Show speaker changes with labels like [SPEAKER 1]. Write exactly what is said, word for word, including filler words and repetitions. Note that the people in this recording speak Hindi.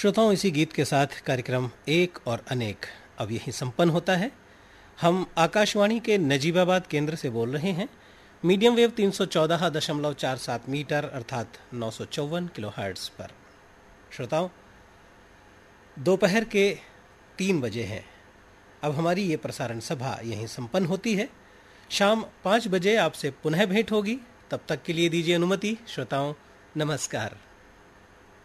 [SPEAKER 1] श्रोताओं, इसी गीत के साथ कार्यक्रम एक और अनेक अब यही संपन्न होता है। हम आकाशवाणी के नजीबाबाद केंद्र से बोल रहे हैं। मीडियम वेव तीन सौ चौदह दशमलव चार सात मीटर अर्थात नौ सौ चौवन किलो हर्ट्ज पर। श्रोताओं, दोपहर के तीन बजे हैं। अब हमारी ये प्रसारण सभा यहीं संपन्न होती है। शाम पाँच बजे आपसे पुनः भेंट होगी। तब तक के लिए दीजिए अनुमति। श्रोताओं, नमस्कार।